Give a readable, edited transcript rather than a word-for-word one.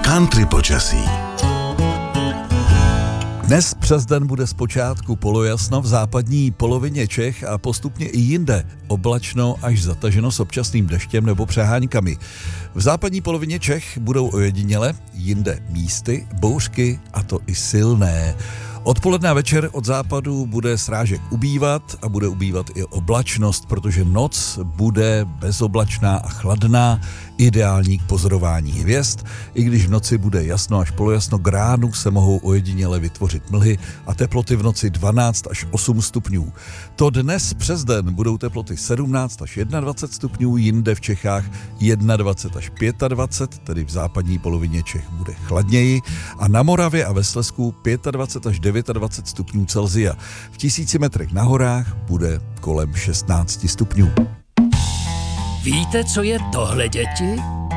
Country počasí. Dnes přes den bude zpočátku polojasno v západní polovině Čech a postupně i jinde oblačno až zataženo s občasným deštěm nebo přeháňkami. V západní polovině Čech budou ojediněle, jinde místy, bouřky, a to i silné. Odpoledne a večer od západu bude srážek ubývat a bude ubývat i oblačnost, protože noc bude bezoblačná a chladná, ideální k pozorování hvězd. I když v noci bude jasno až polojasno, k ránu se mohou ojediněle vytvořit mlhy a teploty v noci 12 až 8 stupňů. To dnes přes den budou teploty 17 až 21 stupňů, jinde v Čechách 21 až 25, tedy v západní polovině Čech bude chladněji, a na Moravě a ve Slezsku 25 až 29 stupňů Celsia. V 1000 metrech na horách bude kolem 16 stupňů. Víte, co je tohle, děti?